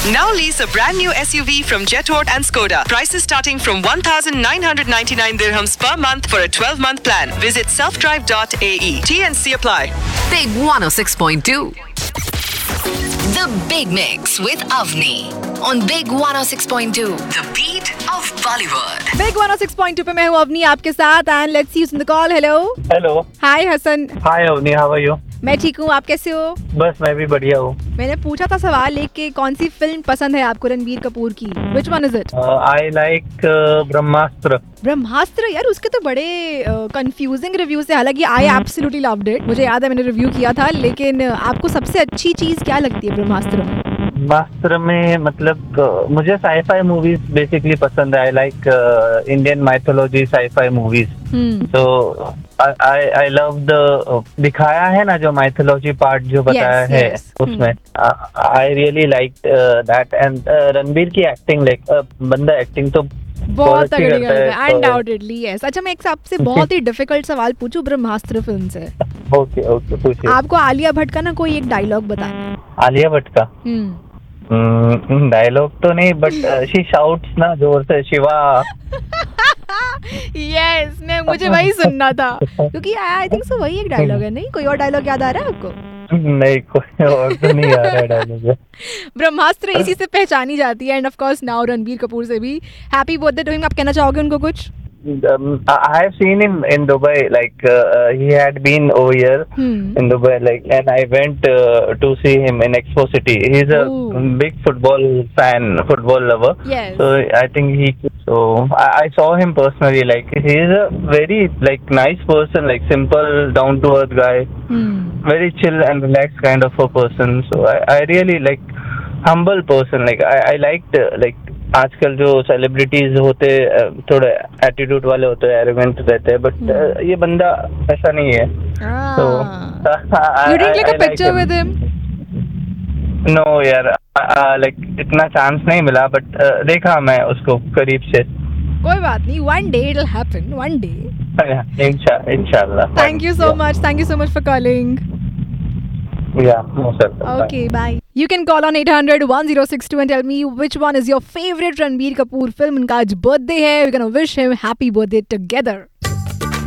Now lease a brand new SUV from Jetort and Skoda. Prices starting from 1,999 dirhams per month for a 12-month plan. Visit selfdrive.ae. T&C apply. Big 106.2. The Big Mix with Avni on Big 106.2. The beat of Bollywood. Big 106.2 पे मैं हूँ अवनी आपके साथ and let's see who's on the call. Hello. Hello. Hi Hasan. Hi Avani, how are you? मैं ठीक हूँ, आप कैसे हो? बस मैं भी बढ़िया हूँ. मैंने पूछा था सवाल लेके कौन सी फिल्म पसंद है आपको रणबीर कपूर की? Which one is it? I like ब्रह्मास्त्र. ब्रह्मास्त्र यार, उसके तो बड़े कंफ्यूजिंग रिव्यूज थे. हालांकि आई एब्सोल्युटली लव्ड इट. मुझे याद है मैंने रिव्यू किया था. लेकिन आपको सबसे अच्छी चीज क्या लगती है ब्रह्मास्त्र में? ब्रह्मास्त्र में मतलब मुझे साईफाई मूवीज बेसिकली पसंद है. I like Indian mythology sci fi movies. तो आई लव द दिखाया है ना जो माइथोलॉजी पार्ट जो बताया है उसमें. I really like that and Ranbir की एक्टिंग लाइक बंदा एक्टिंग तो बहुत तगड़ी करता है अनडाउटेडली. यस. अच्छा, मैं एक आपसे बहुत ही डिफिकल्ट सवाल पूछूं ब्रह्मास्त्र फिल्म से. ओके पूछिए. आपको आलिया भट्ट का ना कोई एक डायलॉग बताना है. आलिया भट्ट का डायलॉग तो नहीं बट शी शाउट्स ना जोर से शिवा. यस, मैं मुझे वही सुनना था क्योंकि आई थिंक सो वही एक डायलॉग है. नहीं कोई और डायलॉग याद आ रहा है आपको? नहीं कोई और तो नहीं आ रहा है डायलॉग. ब्रह्मास्त्र इसी से पहचानी जाती है end of course now Ranbir Kapoor से भी. Happy birthday to him. आप कहना चाहोगे उनको कुछ? I have seen him in Dubai. Like he had been over here in Dubai. Like, and I went to see him in Expo City. He's a big football fan, football lover. Yes. So I think I saw him personally. Like he is a very like nice person, like simple, down to earth guy. Very chill and relaxed kind of a person. So I really like humble person. Like I liked like. आजकल जो celebrities होते थोड़े attitude वाले होते हैं, arrogant रहते हैं, but ये बंदा ऐसा नहीं है. तो you didn't take a picture with him? No यार, like इतना चांस नहीं मिला, बट देखा मैं उसको करीब से. कोई बात नहीं, one day it'll happen, one day. इंशाल्लाह. Thank you so much for calling. Yeah, no sir. Okay, bye. You can call on 800-1062 and tell me which one is your favorite Ranbir Kapoor film. उनका आज birthday है. We're gonna wish him happy birthday together.